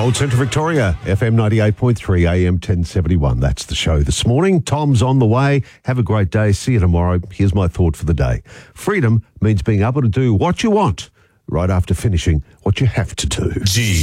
Gold Central Victoria, FM 98.3, AM 1071. That's the show this morning. Tom's on the way. Have a great day. See you tomorrow. Here's my thought for the day. Freedom means being able to do what you want right after finishing what you have to do.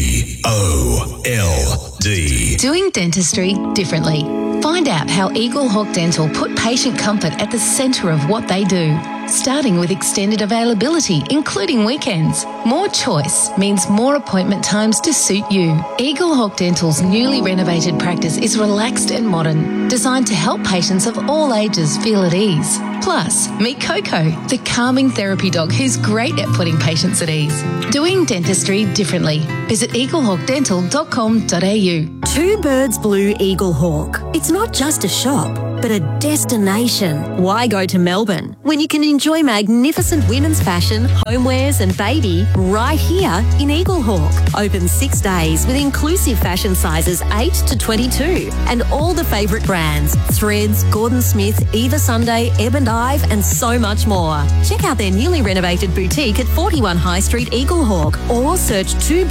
GOLD. Doing dentistry differently. Find out how Eagle Hawk Dental put patient comfort at the centre of what they do. Starting with extended availability, including weekends. More choice means more appointment times to suit you. Eagle Hawk Dental's newly renovated practice is relaxed and modern, designed to help patients of all ages feel at ease. Plus, meet Coco, the calming therapy dog who's great at putting patients at ease. Doing dentistry differently. Visit eaglehawkdental.com.au. Two Birds Blue Eagle Hawk. It's not just a shop, but a destination. Why go to Melbourne when you can enjoy magnificent women's fashion, homewares and baby right here in Eagle Hawk? Open 6 days with inclusive fashion sizes 8 to 22 and all the favourite brands: Threads, Gordon Smith, Eva Sunday, Ebb and Ive and so much more. Check out their newly renovated boutique at 41 High Street, Eagle Hawk, or search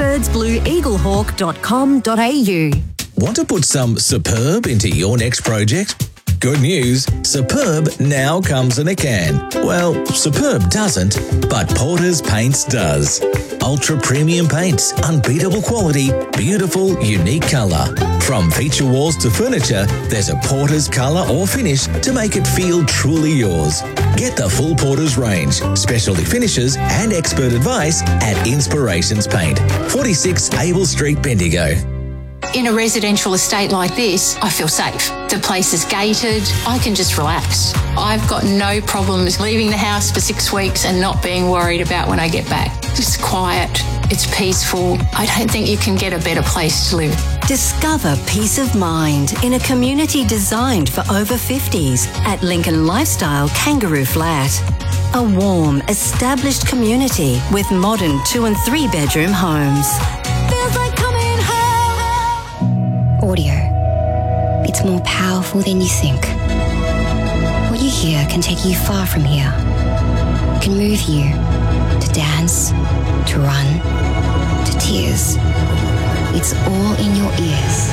twobirdsblueeaglehawk.com.au. Want to put some superb into your next project? Good news, Superb now comes in a can. Well, Superb doesn't, but Porter's Paints does. Ultra premium paints, unbeatable quality, beautiful, unique colour. From feature walls to furniture, there's a Porter's colour or finish to make it feel truly yours. Get the full Porter's range, specialty finishes and expert advice at Inspirations Paint, 46 Abel Street, Bendigo. In a residential estate like this, I feel safe. The place is gated. I can just relax. I've got no problems leaving the house for 6 weeks and not being worried about when I get back. It's quiet. It's peaceful. I don't think you can get a better place to live. Discover peace of mind in a community designed for over 50s at Lincoln Lifestyle Kangaroo Flat. A warm, established community with modern 2 and 3 bedroom homes. Feels like coming home. Audio. It's more powerful than you think. What you hear can take you far from here. It can move you to dance, to run, to tears. It's all in your ears.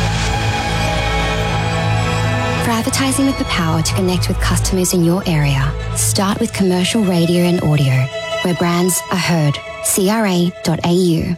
For advertising with the power to connect with customers in your area, start with commercial radio and audio, where brands are heard. CRA.au.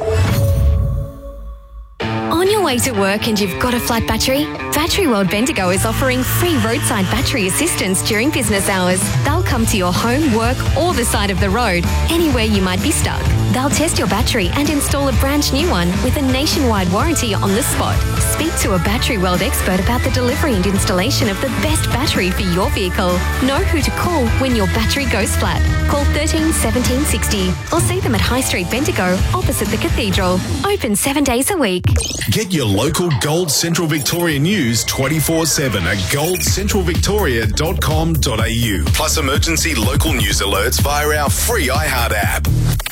On your way to work and you've got a flat battery? Battery World Bendigo is offering free roadside battery assistance during business hours. They'll come to your home, work or the side of the road, anywhere you might be stuck. They'll test your battery and install a brand new one with a nationwide warranty on the spot. Speak to a Battery World expert about the delivery and installation of the best battery for your vehicle. Know who to call when your battery goes flat. Call 13 17 60 or see them at High Street Bendigo opposite the Cathedral. Open 7 days a week. Get your local Gold Central Victoria news 24/7 at goldcentralvictoria.com.au. Plus emergency local news alerts via our free iHeart app.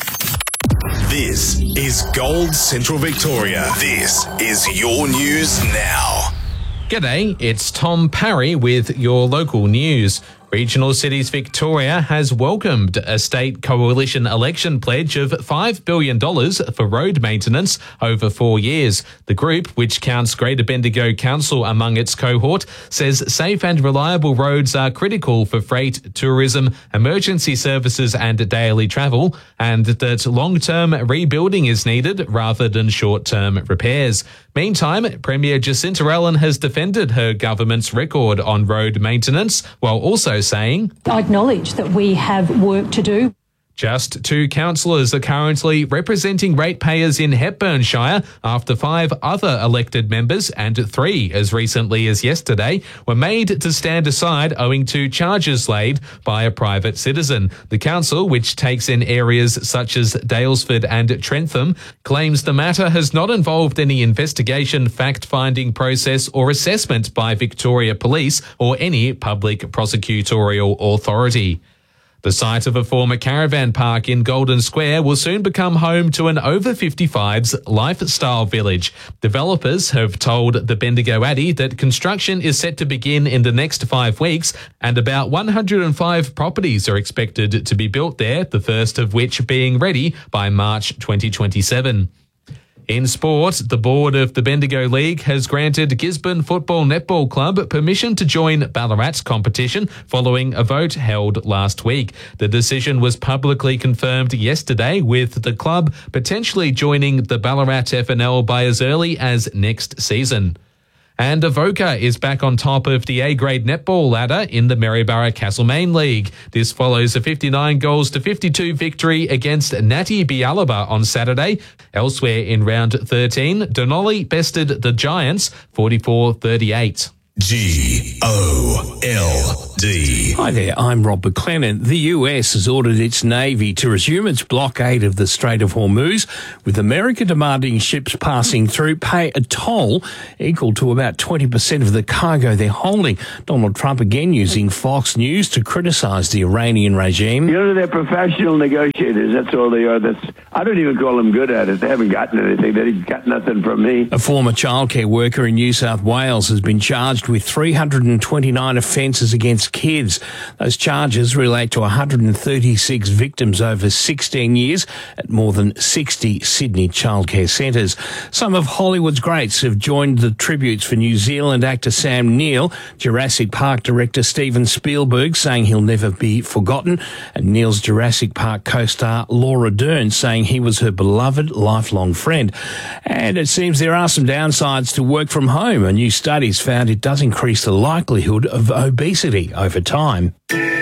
This is Gold Central Victoria. This is your news now. G'day, it's Tom Parry with your local news. Regional Cities Victoria has welcomed a state coalition election pledge of $5 billion for road maintenance over 4 years. The group, which counts Greater Bendigo Council among its cohort, says safe and reliable roads are critical for freight, tourism, emergency services and daily travel, and that long-term rebuilding is needed rather than short-term repairs. Meantime, Premier Jacinta Allen has defended her government's record on road maintenance, while also saying, I acknowledge that we have work to do. Just 2 councillors are currently representing ratepayers in Hepburnshire after 5 other elected members, and 3 as recently as yesterday, were made to stand aside owing to charges laid by a private citizen. The council, which takes in areas such as Daylesford and Trentham, claims the matter has not involved any investigation, fact-finding process or assessment by Victoria Police or any public prosecutorial authority. The site of a former caravan park in Golden Square will soon become home to an over-55s lifestyle village. Developers have told the Bendigo Addy that construction is set to begin in the next 5 weeks, and about 105 properties are expected to be built there, the first of which being ready by March 2027. In sport, the board of the Bendigo League has granted Gisborne Football Netball Club permission to join Ballarat's competition following a vote held last week. The decision was publicly confirmed yesterday, with the club potentially joining the Ballarat FNL by as early as next season. And Avoca is back on top of the A-grade netball ladder in the Maryborough Castlemaine League. This follows a 59-52 victory against Natty Bialaba on Saturday. Elsewhere in round 13, Denali bested the Giants 44-38. GOLD. Hi there, I'm Rob McLennan. The US has ordered its Navy to resume its blockade of the Strait of Hormuz, with America demanding ships passing through pay a toll equal to about 20% of the cargo they're holding. Donald Trump again using Fox News to criticise the Iranian regime. You know, they're professional negotiators. That's all they are. I don't even call them good at it. They haven't gotten anything. They got nothing from me. A former childcare worker in New South Wales has been charged with 329 offences against kids. Those charges relate to 136 victims over 16 years at more than 60 Sydney childcare centres. Some of Hollywood's greats have joined the tributes for New Zealand actor Sam Neill, Jurassic Park director Steven Spielberg saying he'll never be forgotten, and Neill's Jurassic Park co-star Laura Dern saying he was her beloved lifelong friend. And it seems there are some downsides to work from home. A new study's found it does increase the likelihood of obesity over time.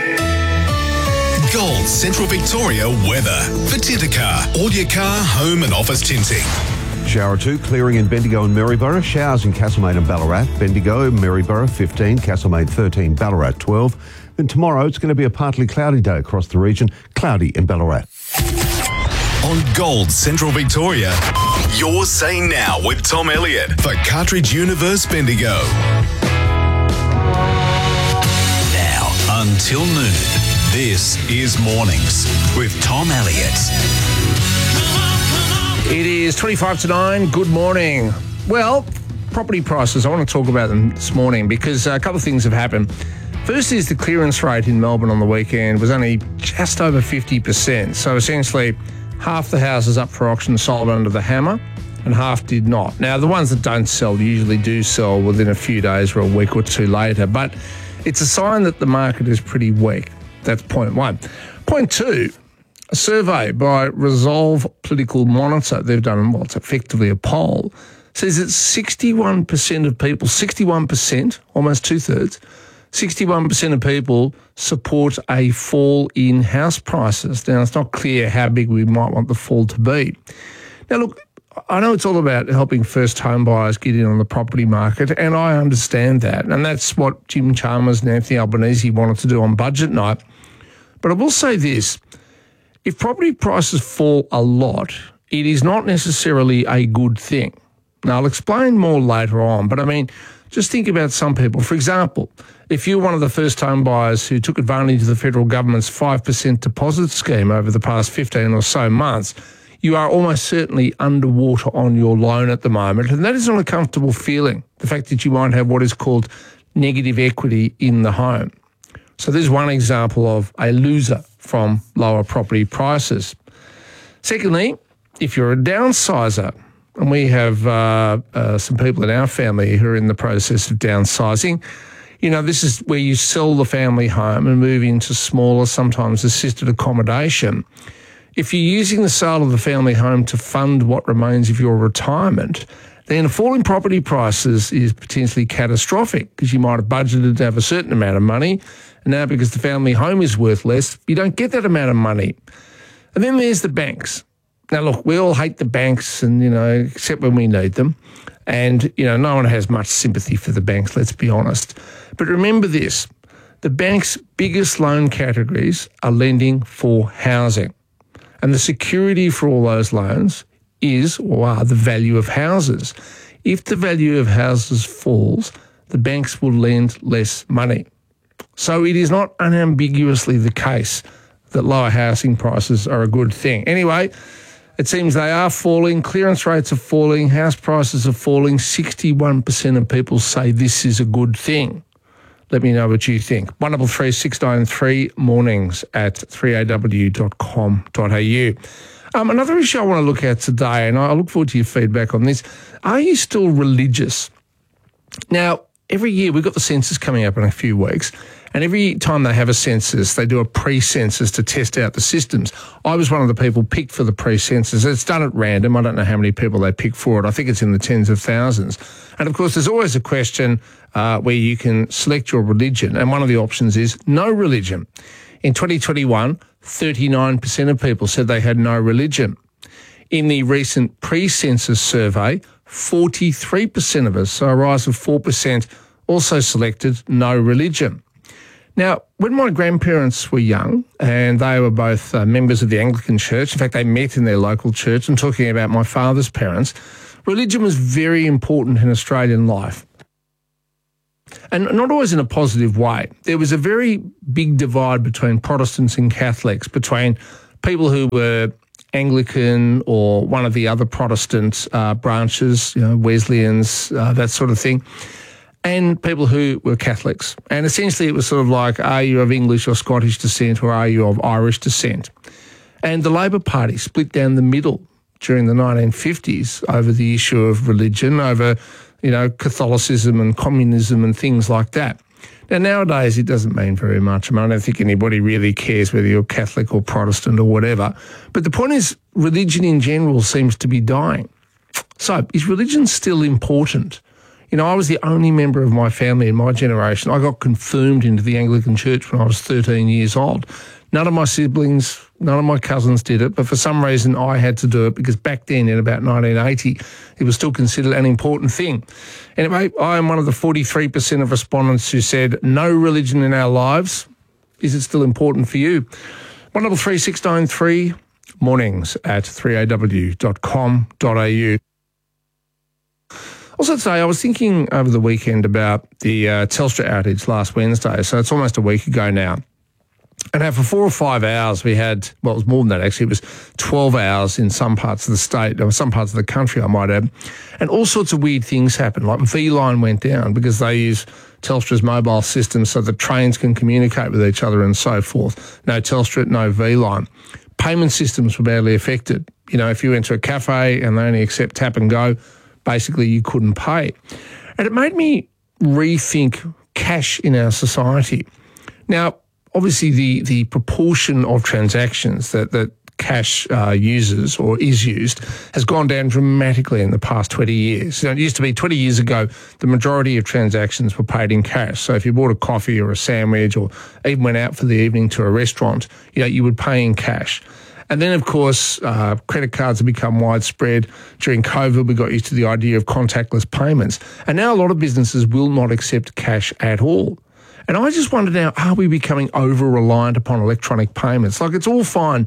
Gold Central Victoria weather. For Tintercar, all your car, home and office tinting. Shower 2, clearing in Bendigo and Maryborough. Showers in Castlemaine and Ballarat. Bendigo, Maryborough 15, Castlemaine 13, Ballarat 12. Then tomorrow it's going to be a partly cloudy day across the region. Cloudy in Ballarat. On Gold Central Victoria, your say now with Tom Elliott for Cartridge Universe Bendigo. Now until noon, this is Mornings with Tom Elliott. It is 25 to 9. Good morning. Well, property prices, I want to talk about them this morning because a couple of things have happened. First is the clearance rate in Melbourne on the weekend was only just over 50%. So essentially, half the houses up for auction sold under the hammer and half did not. Now, the ones that don't sell usually do sell within a few days or a week or two later, but it's a sign that the market is pretty weak. That's point one. Point two, a survey by Resolve Political Monitor, they've done, well, it's effectively a poll, says that 61% of people, 61%, almost two-thirds, 61% of people support a fall in house prices. Now, it's not clear how big we might want the fall to be. Now, look, I know it's all about helping first home buyers get in on the property market, and I understand that. And that's what Jim Chalmers and Anthony Albanese wanted to do on budget night. But I will say this, if property prices fall a lot, it is not necessarily a good thing. Now, I'll explain more later on, but I mean, just think about some people. For example, if you're one of the first home buyers who took advantage of the federal government's 5% deposit scheme over the past 15 or so months, you are almost certainly underwater on your loan at the moment. And that is not a comfortable feeling, the fact that you might have what is called negative equity in the home. So there's one example of a loser from lower property prices. Secondly, if you're a downsizer, and we have some people in our family who are in the process of downsizing, you know, this is where you sell the family home and move into smaller, sometimes assisted accommodation. If you're using the sale of the family home to fund what remains of your retirement, then falling property prices is potentially catastrophic because you might have budgeted to have a certain amount of money, and now because the family home is worth less, you don't get that amount of money. And then there's the banks. Now, look, we all hate the banks and, you know, except when we need them. And, you know, no one has much sympathy for the banks, let's be honest. But remember this, the bank's biggest loan categories are lending for housing. And the security for all those loans is or are the value of houses. If the value of houses falls, the banks will lend less money. So it is not unambiguously the case that lower housing prices are a good thing. Anyway, it seems they are falling. Clearance rates are falling. House prices are falling. 61% of people say this is a good thing. Let me know what you think. 133 693 mornings at 3aw.com.au. Another issue I want to look at today, and I look forward to your feedback on this. Are you still religious? Now, every year we've got the census coming up in a few weeks, and every time they have a census, they do a pre-census to test out the systems. I was one of the people picked for the pre-census. It's done at random. I don't know how many people they pick for it. I think it's in the tens of thousands. And, of course, there's always a question where you can select your religion, and one of the options is no religion. In 2021, 39% of people said they had no religion. In the recent pre-census survey, 43% of us, so a rise of 4%, also selected no religion. Now, when my grandparents were young, and they were both members of the Anglican Church, in fact, they met in their local church, I'm talking about my father's parents, religion was very important in Australian life. And not always in a positive way. There was a very big divide between Protestants and Catholics, between people who were Anglican or one of the other Protestant branches, Wesleyans, that sort of thing, and people who were Catholics. And essentially it was sort of like, are you of English or Scottish descent, or are you of Irish descent? And the Labor Party split down the middle during the 1950s over the issue of religion, over, Catholicism and communism and things like that. Now, nowadays, it doesn't mean very much. I don't think anybody really cares whether you're Catholic or Protestant or whatever. But the point is, religion in general seems to be dying. So, is religion still important? I was the only member of my family in my generation. I got confirmed into the Anglican Church when I was 13 years old. None of my siblings, none of my cousins did it, but for some reason I had to do it because back then, in about 1980, it was still considered an important thing. Anyway, I am one of the 43% of respondents who said no religion in our lives. Is it still important for you? 133693 mornings at 3aw.com.au. Also today, I was thinking over the weekend about the Telstra outage last Wednesday, so it's almost a week ago now. And for 4 or 5 hours, we had, well, it was more than that actually, it was 12 hours in some parts of the state, or some parts of the country, I might add. And all sorts of weird things happened, like V-Line went down because they use Telstra's mobile system so that trains can communicate with each other and so forth. No Telstra, no V-Line. Payment systems were badly affected. If you went to a cafe and they only accept tap and go, basically you couldn't pay. And it made me rethink cash in our society. Now, obviously, the proportion of transactions that cash uses or is used has gone down dramatically in the past 20 years. It used to be 20 years ago, the majority of transactions were paid in cash. So if you bought a coffee or a sandwich or even went out for the evening to a restaurant, you would pay in cash. And then, of course, credit cards have become widespread. During COVID, we got used to the idea of contactless payments. And now a lot of businesses will not accept cash at all. And I just wonder now, are we becoming over-reliant upon electronic payments? Like, it's all fine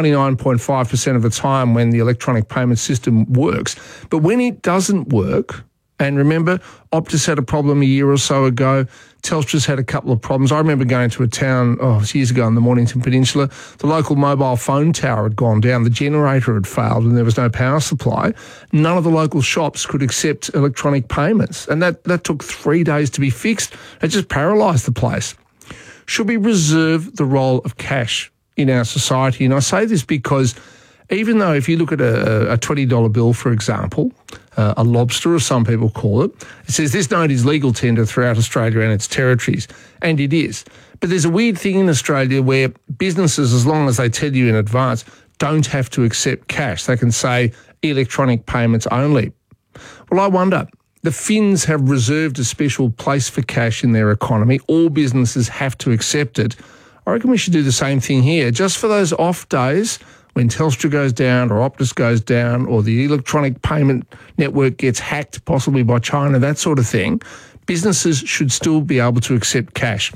99.5% of the time when the electronic payment system works. But when it doesn't work, and remember, Optus had a problem a year or so ago, Telstra's had a couple of problems. I remember going to a town, it was years ago in the Mornington Peninsula, the local mobile phone tower had gone down, the generator had failed and there was no power supply. None of the local shops could accept electronic payments, and that took 3 days to be fixed. It just paralysed the place. Should we reserve the role of cash in our society? And I say this because even though if you look at a $20 bill, for example, a lobster, as some people call it, it says this note is legal tender throughout Australia and its territories, and it is. But there's a weird thing in Australia where businesses, as long as they tell you in advance, don't have to accept cash. They can say electronic payments only. Well, I wonder, the Finns have reserved a special place for cash in their economy. All businesses have to accept it. I reckon we should do the same thing here, just for those off days when Telstra goes down or Optus goes down or the electronic payment network gets hacked, possibly by China, that sort of thing. Businesses should still be able to accept cash.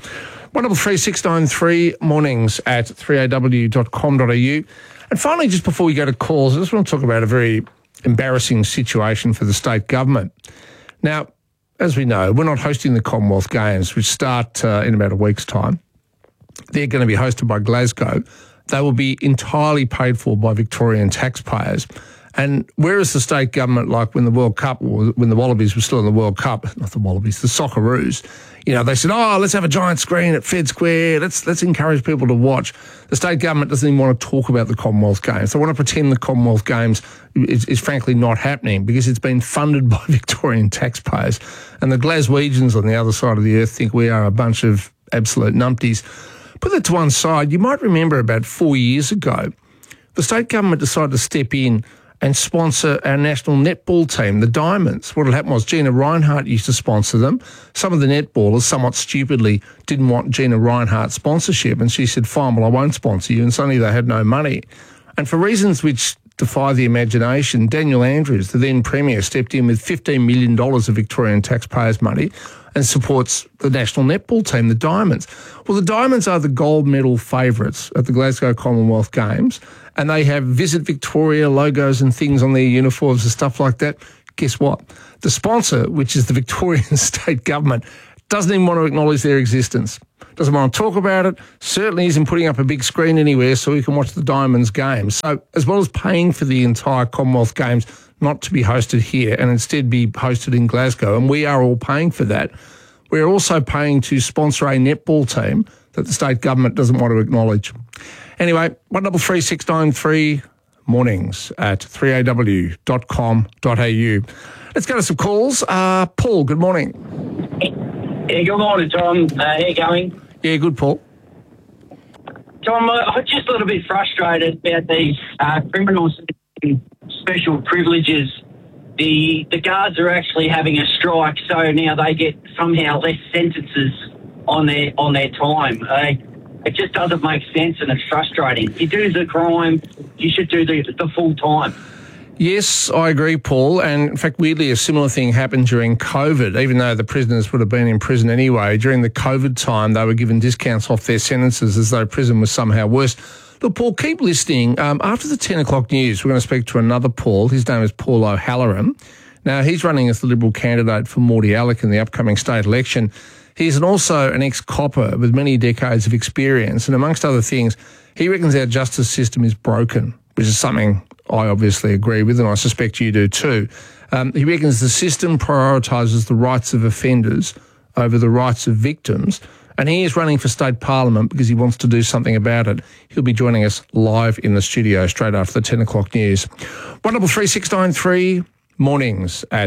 133693 mornings at 3aw.com.au. And finally, just before we go to calls, I just want to talk about a very embarrassing situation for the state government. Now, as we know, we're not hosting the Commonwealth Games, which start in about a week's time. They're going to be hosted by Glasgow. They will be entirely paid for by Victorian taxpayers. And whereas the state government, like when the World Cup, or when the Wallabies were still in the World Cup, not the Wallabies, the Socceroos, they said, let's have a giant screen at Fed Square, let's encourage people to watch. The state government doesn't even want to talk about the Commonwealth Games. They want to pretend the Commonwealth Games is frankly not happening because it's been funded by Victorian taxpayers. And the Glaswegians on the other side of the earth think we are a bunch of absolute numpties. Put that to one side. You might remember about 4 years ago, the state government decided to step in and sponsor our national netball team, the Diamonds. What had happened was Gina Reinhart used to sponsor them. Some of the netballers, somewhat stupidly, didn't want Gina Reinhart's sponsorship, and she said, fine, well, I won't sponsor you, and suddenly they had no money. And for reasons which defy the imagination, Daniel Andrews, the then Premier, stepped in with $15 million of Victorian taxpayers' money and supports the national netball team, the Diamonds. Well, the Diamonds are the gold medal favourites at the Glasgow Commonwealth Games, and they have Visit Victoria logos and things on their uniforms and stuff like that. Guess what? The sponsor, which is the Victorian state government, doesn't even want to acknowledge their existence. Doesn't want to talk about it, certainly isn't putting up a big screen anywhere so we can watch the Diamonds games. So as well as paying for the entire Commonwealth Games not to be hosted here and instead be hosted in Glasgow, and we are all paying for that, we're also paying to sponsor a netball team that the state government doesn't want to acknowledge. Anyway, 133693 mornings at 3aw.com.au. Let's go to some calls. Paul, good morning. Yeah, good morning, Tom. How you going? Yeah, good, Paul. Tom, I'm just a little bit frustrated about these criminals and special privileges. The guards are actually having a strike, so now they get somehow less sentences on their time. It just doesn't make sense, and it's frustrating. You do the crime, you should do the full time. Yes, I agree, Paul. And in fact, weirdly, a similar thing happened during COVID. Even though the prisoners would have been in prison anyway, during the COVID time, they were given discounts off their sentences as though prison was somehow worse. Look, Paul, keep listening. After the 10 o'clock news, we're going to speak to another Paul. His name is Paul O'Halloran. Now, he's running as the Liberal candidate for Mordialloc in the upcoming state election. He's also an ex-copper with many decades of experience, and amongst other things, he reckons our justice system is broken, which is something I obviously agree with, and I suspect you do too. He reckons the system prioritises the rights of offenders over the rights of victims, and he is running for state parliament because he wants to do something about it. He'll be joining us live in the studio straight after the 10 o'clock news. 133693 mornings at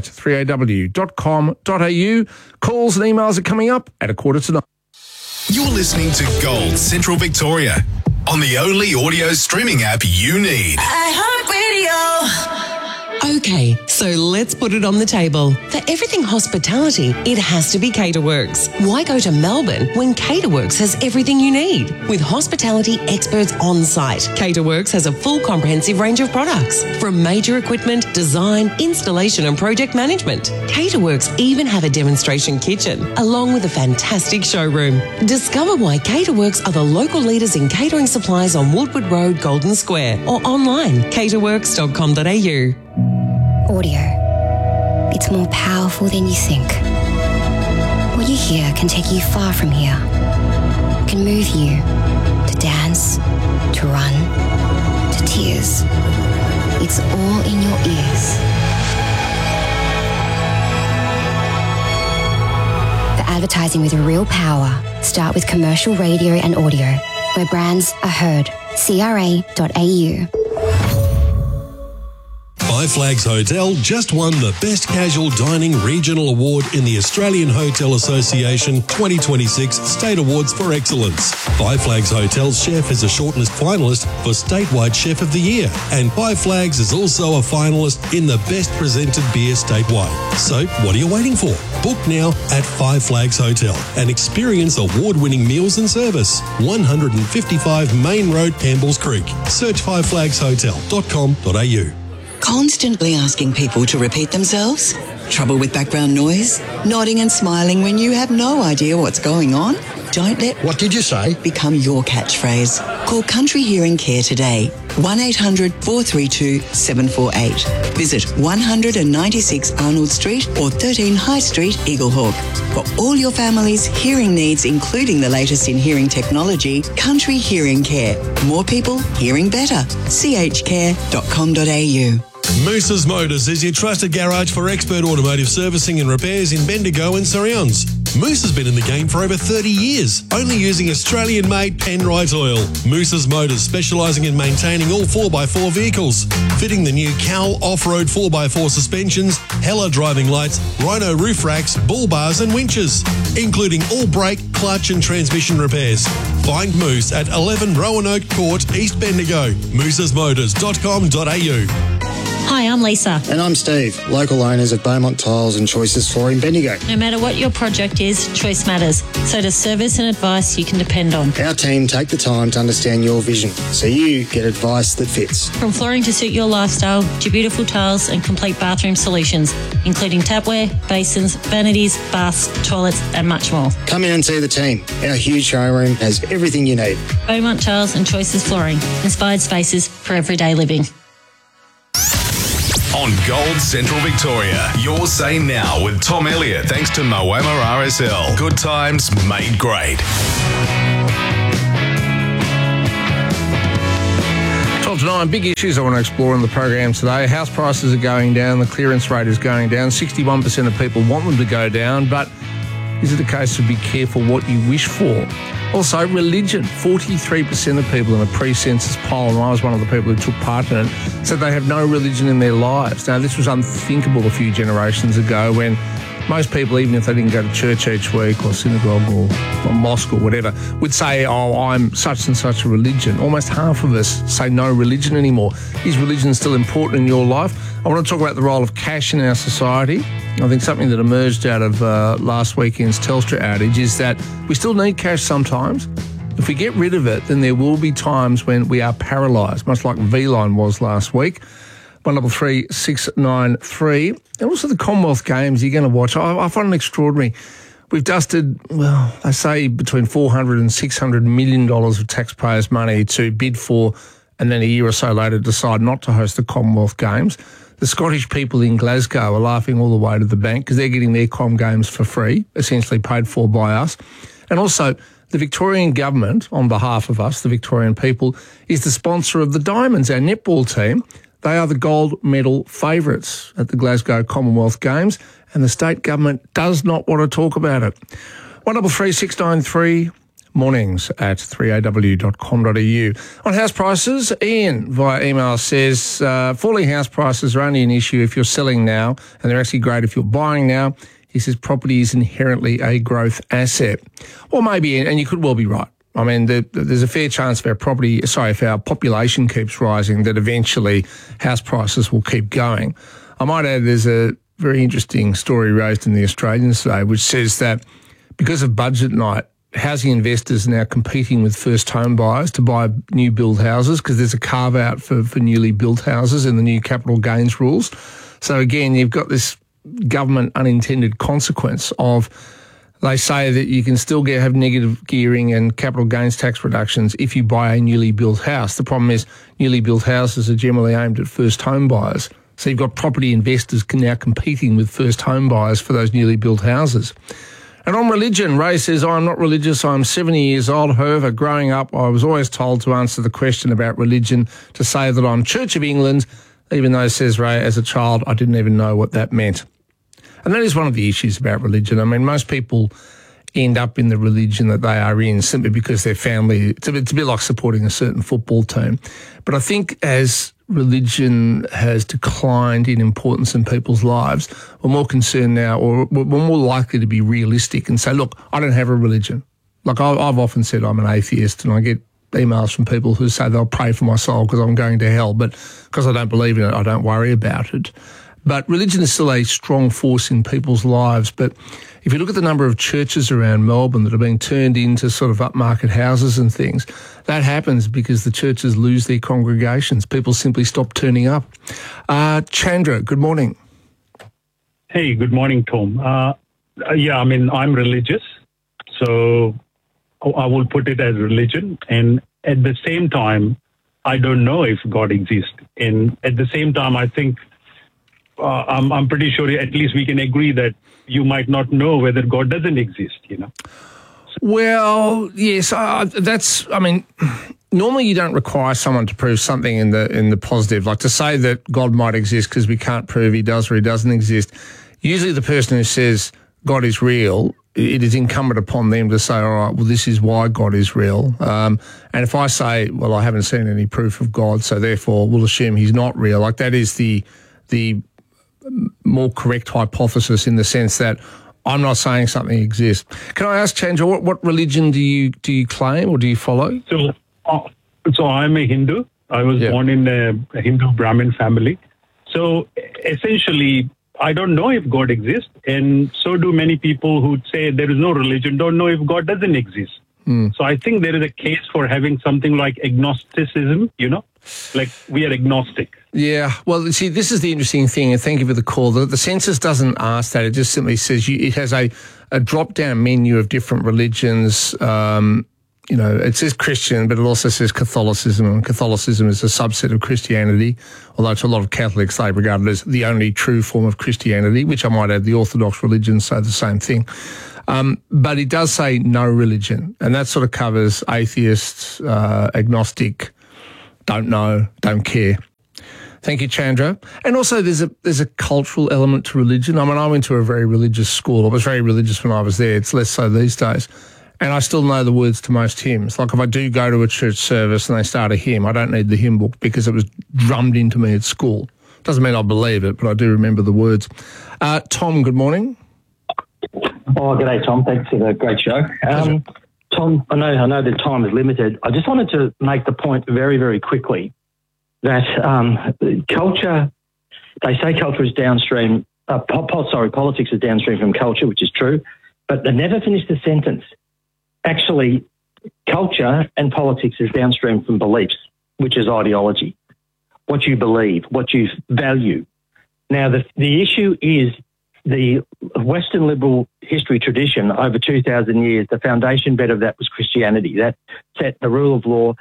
3aw.com.au. Calls and emails are coming up at 8:45. You're listening to Gold Central Victoria on the only audio streaming app you need. iHeartRadio. Okay, so let's put it on the table. For everything hospitality, it has to be Caterworks. Why go to Melbourne when Caterworks has everything you need? With hospitality experts on site, Caterworks has a full comprehensive range of products, from major equipment, design, installation and project management. Caterworks even have a demonstration kitchen, along with a fantastic showroom. Discover why Caterworks are the local leaders in catering supplies on Woodward Road, Golden Square, or online, caterworks.com.au. Audio. It's more powerful than you think. What you hear can take you far from here. Can move you to dance, to run, to tears. It's all in your ears. For advertising with real power, start with commercial radio and audio, where brands are heard. CRA.au. Five Flags Hotel just won the Best Casual Dining Regional Award in the Australian Hotel Association 2026 State Awards for Excellence. Five Flags Hotel's chef is a shortlist finalist for Statewide Chef of the Year, and Five Flags is also a finalist in the Best Presented Beer statewide. So what are you waiting for? Book now at Five Flags Hotel and experience award-winning meals and service. 155 Main Road, Campbells Creek. Search fiveflagshotel.com.au. Constantly asking people to repeat themselves? Trouble with background noise? Nodding and smiling when you have no idea what's going on? Don't let What did you say? become your catchphrase. Call Country Hearing Care today. 1800 432 748. Visit 196 Arnold Street or 13 High Street, Eaglehawk. For all your family's hearing needs, including the latest in hearing technology, Country Hearing Care. More people hearing better. chcare.com.au. Moose's Motors is your trusted garage for expert automotive servicing and repairs in Bendigo and surrounds. Moose has been in the game for over 30 years, only using Australian-made Penrite oil. Moose's Motors, specialising in maintaining all 4x4 vehicles, fitting the new Cowl off-road 4x4 suspensions, Hella driving lights, Rhino roof racks, bull bars and winches, including all brake, clutch and transmission repairs. Find Moose at 11 Roanoke Court, East Bendigo. moosesmotors.com.au. Hi, I'm Lisa. And I'm Steve, local owners of Beaumont Tiles and Choices Flooring, Bendigo. No matter what your project is, choice matters. So does service and advice you can depend on. Our team take the time to understand your vision, so you get advice that fits. From flooring to suit your lifestyle, to beautiful tiles and complete bathroom solutions, including tapware, basins, vanities, baths, toilets and much more. Come in and see the team. Our huge showroom has everything you need. Beaumont Tiles and Choices Flooring. Inspired spaces for everyday living. On Gold Central Victoria, your say now with Tom Elliott, thanks to Moama RSL. Good times made great. 12 to 9, big issues I want to explore in the program today. House prices are going down, the clearance rate is going down. 61% of people want them to go down, but is it a case of be careful what you wish for? Also, religion. 43% of people in a pre-census poll, and I was one of the people who took part in it, said they have no religion in their lives. Now, this was unthinkable a few generations ago when most people, even if they didn't go to church each week or synagogue or mosque or whatever, would say, oh, I'm such and such a religion. Almost half of us say no religion anymore. Is religion still important in your life? I want to talk about the role of cash in our society. I think something that emerged out of last weekend's Telstra outage is that we still need cash sometimes. If we get rid of it, then there will be times when we are paralysed, much like V-Line was last week. 133 693. And also the Commonwealth Games you're going to watch. I find it extraordinary. We've dusted, well, they say between $400 and $600 million of taxpayers' money to bid for, and then a year or so later decide not to host the Commonwealth Games. The Scottish people in Glasgow are laughing all the way to the bank because they're getting their Com Games for free, essentially paid for by us. And also, the Victorian government, on behalf of us, the Victorian people, is the sponsor of the Diamonds, our netball team. They are the gold medal favourites at the Glasgow Commonwealth Games, and the state government does not want to talk about it. 133 693 mornings at 3aw.com.au. On house prices, Ian via email says, falling house prices are only an issue if you're selling now, and they're actually great if you're buying now. He says property is inherently a growth asset. Well, maybe, and you could well be right. I mean, there's a fair chance if our population keeps rising, that eventually house prices will keep going. I might add there's a very interesting story raised in the Australian today, which says that because of budget night, housing investors are now competing with first home buyers to buy new build houses because there's a carve out for newly built houses in the new capital gains rules. So again, you've got this government unintended consequence of, they say that you can still have negative gearing and capital gains tax reductions if you buy a newly built house. The problem is newly built houses are generally aimed at first home buyers. So you've got property investors now competing with first home buyers for those newly built houses. And on religion, Ray says, I'm not religious. I'm 70 years old. However, growing up, I was always told to answer the question about religion to say that I'm Church of England, even though, says Ray, as a child, I didn't even know what that meant. And that is one of the issues about religion. I mean, most people end up in the religion that they are in simply because their family, it's a bit like supporting a certain football team. But I think as religion has declined in importance in people's lives, we're more concerned now, or we're more likely to be realistic and say, look, I don't have a religion. Like I've often said I'm an atheist, and I get emails from people who say they'll pray for my soul because I'm going to hell, but because I don't believe in it, I don't worry about it. But religion is still a strong force in people's lives. But if you look at the number of churches around Melbourne that are being turned into sort of upmarket houses and things, that happens because the churches lose their congregations. People simply stop turning up. Chandra, good morning. Hey, good morning, Tom. I'm religious. So I will put it as religion. And at the same time, I don't know if God exists. And at the same time, I think I'm pretty sure at least we can agree that you might not know whether God doesn't exist, Well, yes, normally you don't require someone to prove something in the positive, like to say that God might exist because we can't prove he does or he doesn't exist. Usually the person who says God is real, it is incumbent upon them to say, all right, well, this is why God is real. And if I say, well, I haven't seen any proof of God, so therefore we'll assume he's not real, like that is the more correct hypothesis in the sense that I'm not saying something exists. Can I ask, Chandra, what religion do you claim or do you follow? So I'm a Hindu. I was born in a Hindu Brahmin family. So essentially, I don't know if God exists, and so do many people who say there is no religion, don't know if God doesn't exist. So I think there is a case for having something like agnosticism, like we are agnostic. Yeah, well, see, this is the interesting thing, and thank you for the call. The census doesn't ask that. It just simply says it has a drop-down menu of different religions. It says Christian, but it also says Catholicism, and Catholicism is a subset of Christianity, although to a lot of Catholics they regard it as the only true form of Christianity, which I might add the Orthodox religions say the same thing. But it does say no religion, and that sort of covers atheists, agnostic, don't know, don't care. Thank you, Chandra. And also there's a cultural element to religion. I mean, I went to a very religious school. I was very religious when I was there. It's less so these days. And I still know the words to most hymns. Like if I do go to a church service and they start a hymn, I don't need the hymn book because it was drummed into me at school. Doesn't mean I believe it, but I do remember the words. Tom, good morning. Oh, g'day, Tom. Thanks for the great show. Tom, I know the time is limited. I just wanted to make the point very, very quickly that culture, they say culture is downstream, politics is downstream from culture, which is true, but they never finish the sentence. Actually, culture and politics is downstream from beliefs, which is ideology, what you believe, what you value. Now, the issue is the Western liberal history tradition over 2,000 years, the foundation bed of that was Christianity. That set the rule of law.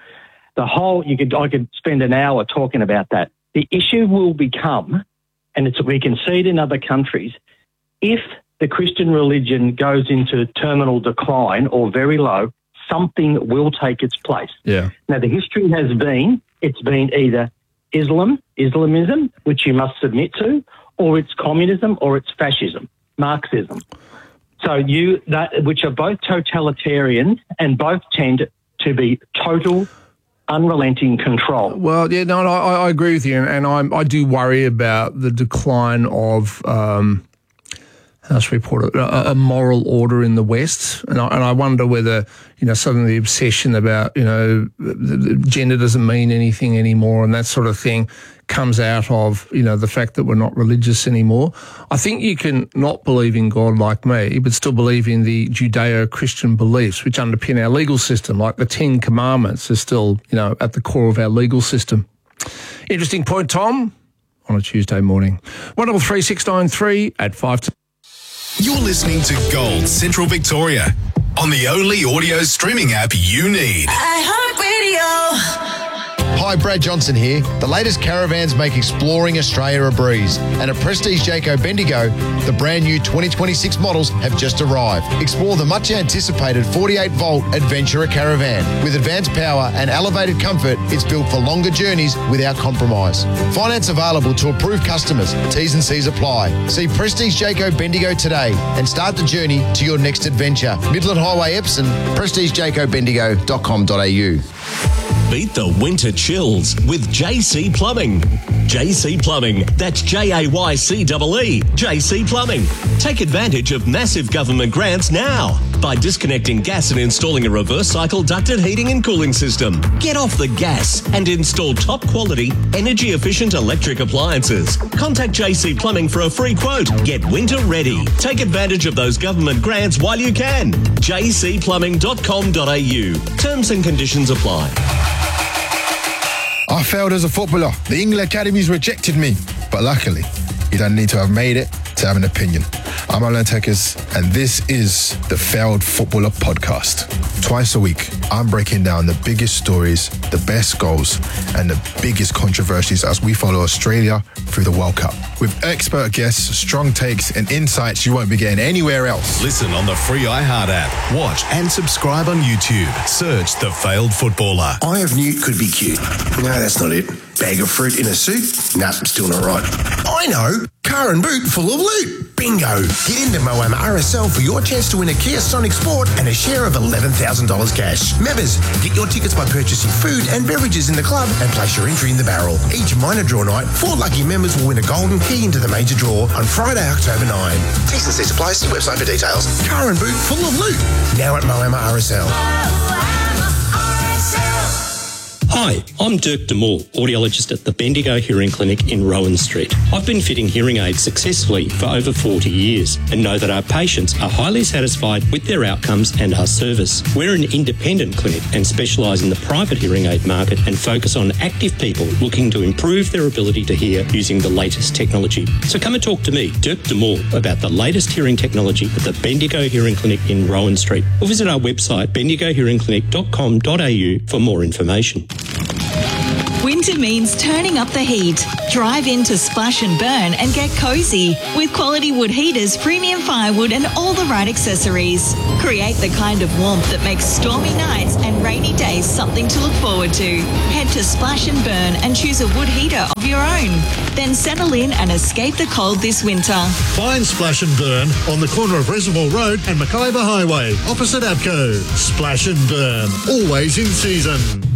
I could spend an hour talking about that. The issue will become, and we can see it in other countries, if the Christian religion goes into terminal decline or very low, something will take its place. Yeah. Now, the history has been, it's been either Islamism, which you must submit to, or it's communism, or it's fascism, Marxism. So which are both totalitarian and both tend to be total, unrelenting control. Well, yeah, no, I agree with you, and I do worry about the decline of how should we put it, a moral order in the West, and I wonder whether suddenly the obsession about gender doesn't mean anything anymore and that sort of thing comes out of the fact that we're not religious anymore. I think you can not believe in God like me, but still believe in the Judeo-Christian beliefs which underpin our legal system, like the 10 Commandments are still at the core of our legal system. Interesting point, Tom, on a Tuesday morning. 133 693 at 5 to... You're listening to Gold Central Victoria on the only audio streaming app you need. iHeartRadio. Hi, Brad Johnson here. The latest caravans make exploring Australia a breeze. And at Prestige Jayco Bendigo, the brand new 2026 models have just arrived. Explore the much anticipated 48-volt Adventurer caravan. With advanced power and elevated comfort, it's built for longer journeys without compromise. Finance available to approved customers. T's and C's apply. See Prestige Jayco Bendigo today and start the journey to your next adventure. Midland Highway, Epsom, prestigejaycobendigo.com.au. Beat the winter chills with JC Plumbing. JC Plumbing, that's Jaycee, JC Plumbing. Take advantage of massive government grants now by disconnecting gas and installing a reverse cycle ducted heating and cooling system. Get off the gas and install top quality, energy efficient electric appliances. Contact JC Plumbing for a free quote. Get winter ready. Take advantage of those government grants while you can. jcplumbing.com.au. Terms and conditions apply. I failed as a footballer. The England academies rejected me. But luckily, you don't need to have made it to have an opinion. I'm Alan Tekers, and this is the Failed Footballer Podcast. Twice a week, I'm breaking down the biggest stories, the best goals, and the biggest controversies as we follow Australia through the World Cup. With expert guests, strong takes, and insights you won't be getting anywhere else. Listen on the free iHeart app. Watch and subscribe on YouTube. Search The Failed Footballer. Eye of Newt could be cute. No, that's not it. Bag of fruit in a suit? Nah, still not right. I know. Car and boot full of loot. Bingo. Get into Moama RSL for your chance to win a Kia Sonic Sport and a share of $11,000 cash. Members, get your tickets by purchasing food and beverages in the club and place your entry in the barrel. Each minor draw night, 4 lucky members will win a golden key into the major draw on Friday, October 9. T's and C's apply. See website for details. Car and boot full of loot. Now at Moama RSL. Hi, I'm Dirk DeMoore, audiologist at the Bendigo Hearing Clinic in Rowan Street. I've been fitting hearing aids successfully for over 40 years and know that our patients are highly satisfied with their outcomes and our service. We're an independent clinic and specialise in the private hearing aid market and focus on active people looking to improve their ability to hear using the latest technology. So come and talk to me, Dirk DeMoore, about the latest hearing technology at the Bendigo Hearing Clinic in Rowan Street, or visit our website bendigohearingclinic.com.au for more information. Winter means turning up the heat. Drive into Splash and Burn and get cozy with quality wood heaters, premium firewood and all the right accessories. Create the kind of warmth that makes stormy nights and rainy days something to look forward to. Head to Splash and Burn and choose a wood heater of your own. Then settle in and escape the cold this winter. Find Splash and Burn on the corner of Reservoir Road and Mackayba Highway, opposite Abco. Splash and Burn, always in season.